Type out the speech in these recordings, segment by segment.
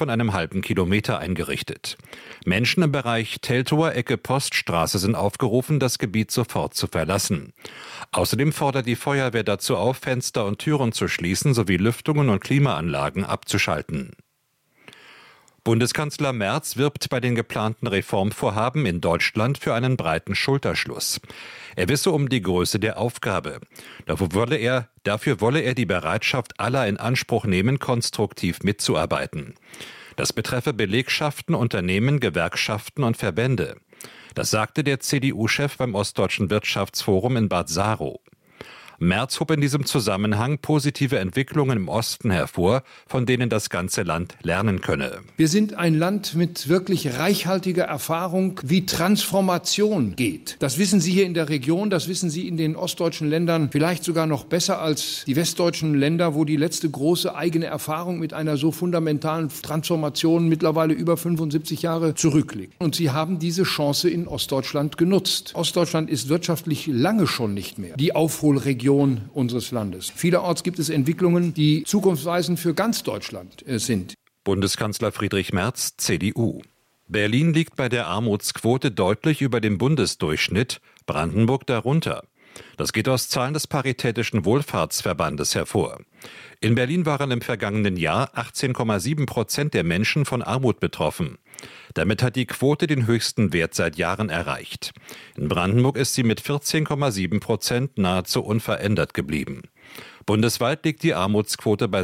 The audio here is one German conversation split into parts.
von einem halben Kilometer eingerichtet. Menschen im Bereich Teltower Ecke Poststraße sind aufgerufen, das Gebiet sofort zu verlassen. Außerdem fordert die Feuerwehr dazu auf, Fenster und Türen zu schließen sowie Lüftungen und Klimaanlagen abzuschalten. Bundeskanzler Merz wirbt bei den geplanten Reformvorhaben in Deutschland für einen breiten Schulterschluss. Er wisse um die Größe der Aufgabe. Dafür wolle er die Bereitschaft aller in Anspruch nehmen, konstruktiv mitzuarbeiten. Das betreffe Belegschaften, Unternehmen, Gewerkschaften und Verbände. Das sagte der CDU-Chef beim Ostdeutschen Wirtschaftsforum in Bad Saarow. Merz hob in diesem Zusammenhang positive Entwicklungen im Osten hervor, von denen das ganze Land lernen könne. Wir sind ein Land mit wirklich reichhaltiger Erfahrung, wie Transformation geht. Das wissen Sie hier in der Region, das wissen Sie in den ostdeutschen Ländern vielleicht sogar noch besser als die westdeutschen Länder, wo die letzte große eigene Erfahrung mit einer so fundamentalen Transformation mittlerweile über 75 Jahre zurückliegt. Und Sie haben diese Chance in Ostdeutschland genutzt. Ostdeutschland ist wirtschaftlich lange schon nicht mehr die Aufholregion unseres Landes. Vielerorts gibt es Entwicklungen, die zukunftsweisend für ganz Deutschland sind. Bundeskanzler Friedrich Merz, CDU. Berlin liegt bei der Armutsquote deutlich über dem Bundesdurchschnitt, Brandenburg darunter. Das geht aus Zahlen des Paritätischen Wohlfahrtsverbandes hervor. In Berlin waren im vergangenen Jahr 18,7% der Menschen von Armut betroffen. Damit hat die Quote den höchsten Wert seit Jahren erreicht. In Brandenburg ist sie mit 14,7% nahezu unverändert geblieben. Bundesweit liegt die Armutsquote bei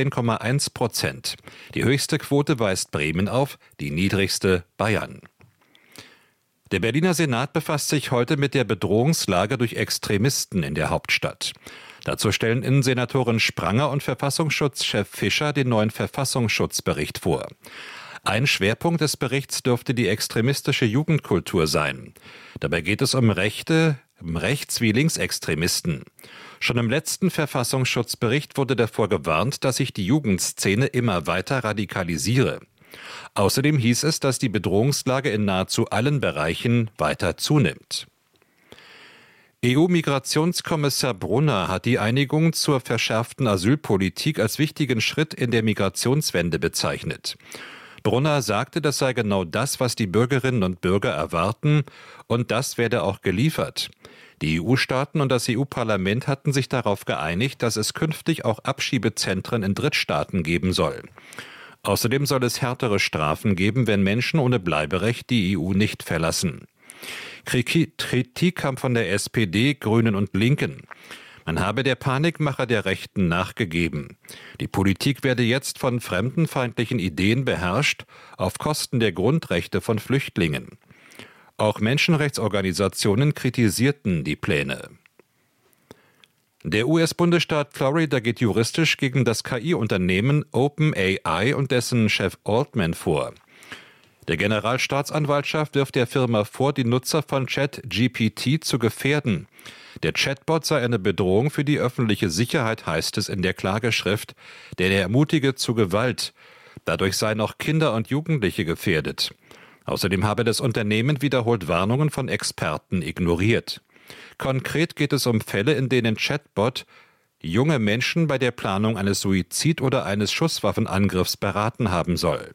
16,1%. Die höchste Quote weist Bremen auf, die niedrigste Bayern. Der Berliner Senat befasst sich heute mit der Bedrohungslage durch Extremisten in der Hauptstadt. Dazu stellen Innensenatorin Spranger und Verfassungsschutzchef Fischer den neuen Verfassungsschutzbericht vor. Ein Schwerpunkt des Berichts dürfte die extremistische Jugendkultur sein. Dabei geht es um Rechte, Rechts- wie Linksextremisten. Schon im letzten Verfassungsschutzbericht wurde davor gewarnt, dass sich die Jugendszene immer weiter radikalisiere. Außerdem hieß es, dass die Bedrohungslage in nahezu allen Bereichen weiter zunimmt. EU-Migrationskommissar Brunner hat die Einigung zur verschärften Asylpolitik als wichtigen Schritt in der Migrationswende bezeichnet. Brunner sagte, das sei genau das, was die Bürgerinnen und Bürger erwarten, und das werde auch geliefert. Die EU-Staaten und das EU-Parlament hatten sich darauf geeinigt, dass es künftig auch Abschiebezentren in Drittstaaten geben soll. Außerdem soll es härtere Strafen geben, wenn Menschen ohne Bleiberecht die EU nicht verlassen. Kritik kam von der SPD, Grünen und Linken. Man habe der Panikmacher der Rechten nachgegeben. Die Politik werde jetzt von fremdenfeindlichen Ideen beherrscht, auf Kosten der Grundrechte von Flüchtlingen. Auch Menschenrechtsorganisationen kritisierten die Pläne. Der US-Bundesstaat Florida geht juristisch gegen das KI-Unternehmen OpenAI und dessen Chef Altman vor. Der Generalstaatsanwaltschaft wirft der Firma vor, die Nutzer von ChatGPT zu gefährden. Der Chatbot sei eine Bedrohung für die öffentliche Sicherheit, heißt es in der Klageschrift, denn er ermutige zu Gewalt. Dadurch seien auch Kinder und Jugendliche gefährdet. Außerdem habe das Unternehmen wiederholt Warnungen von Experten ignoriert. Konkret geht es um Fälle, in denen Chatbot junge Menschen bei der Planung eines Suizid- oder eines Schusswaffenangriffs beraten haben soll.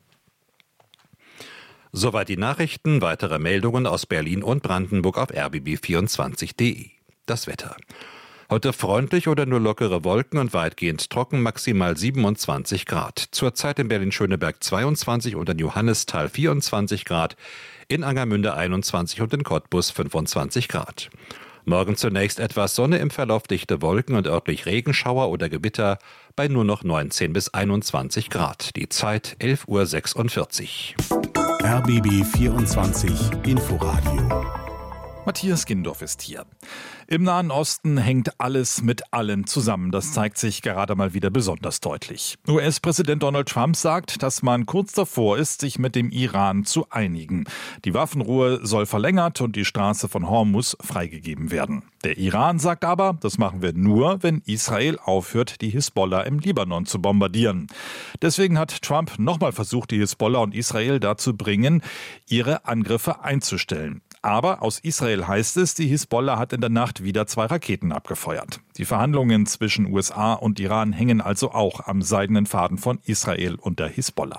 Soweit die Nachrichten. Weitere Meldungen aus Berlin und Brandenburg auf rbb24.de. Das Wetter. Heute freundlich oder nur lockere Wolken und weitgehend trocken, maximal 27 Grad. Zurzeit in Berlin-Schöneberg 22 und in Johannisthal 24 Grad, in Angermünde 21 und in Cottbus 25 Grad. Morgen zunächst etwas Sonne, im Verlauf dichte Wolken und örtlich Regenschauer oder Gewitter bei nur noch 19 bis 21 Grad. Die Zeit 11:46 Uhr. RBB 24 Inforadio. Matthias Gindorf ist hier. Im Nahen Osten hängt alles mit allem zusammen. Das zeigt sich gerade mal wieder besonders deutlich. US-Präsident Donald Trump sagt, dass man kurz davor ist, sich mit dem Iran zu einigen. Die Waffenruhe soll verlängert und die Straße von Hormuz freigegeben werden. Der Iran sagt aber, das machen wir nur, wenn Israel aufhört, die Hisbollah im Libanon zu bombardieren. Deswegen hat Trump nochmal versucht, die Hisbollah und Israel dazu bringen, ihre Angriffe einzustellen. Aber aus Israel heißt es, die Hisbollah hat in der Nacht wieder 2 Raketen abgefeuert. Die Verhandlungen zwischen USA und Iran hängen also auch am seidenen Faden von Israel und der Hisbollah.